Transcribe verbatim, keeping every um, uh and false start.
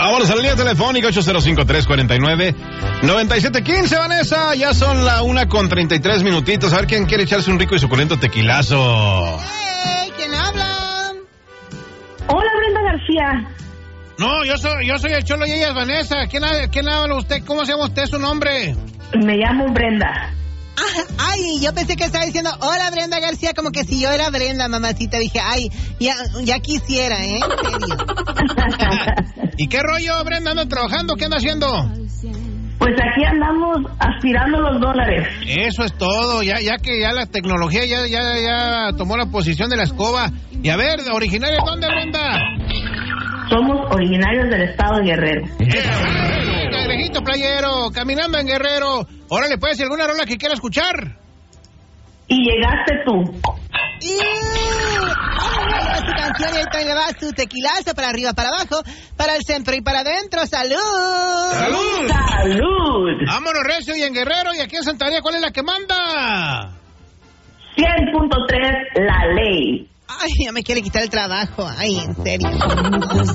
Vámonos a la línea telefónica ocho cero cinco, tres cuatro nueve, nueve siete uno cinco, Vanessa. Ya son la una con treinta y tres minutitos. A ver quién quiere echarse un rico y suculento tequilazo. Hey, ¿quién habla? Hola, Brenda García. No, yo soy, yo soy el Cholo y ella es Vanessa. ¿Quién, quién habla usted? ¿Cómo se llama usted? ¿Su nombre? Me llamo Brenda. Ah, ay, yo pensé que estaba diciendo, hola Brenda García, como que si yo era Brenda, mamacita. Dije, ay, ya, ya quisiera, ¿eh? En serio. ¿Y qué rollo, Brenda? ¿Anda trabajando? ¿Qué anda haciendo? Pues aquí andamos aspirando los dólares. Eso es todo, ya, ya que ya la tecnología ya, ya, ya tomó la posición de la escoba. Y a ver, ¿originarios dónde, Brenda? Somos originarios del estado de Guerrero. ¡Eh! Cangrejito playero, caminando en Guerrero. Órale, pues, ¿alguna rola que quiera escuchar? Y llegaste tú. Y... Oh, su canción y ahorita le va su tequilazo para arriba, para abajo, para el centro y para adentro. ¡Salud! ¡Salud! ¡Salud! Vámonos, recio, y en Guerrero, y aquí en Santa María, ¿cuál es la que manda? cien punto tres, la ley. Ay, ya me quiere quitar el trabajo. Ay, en serio.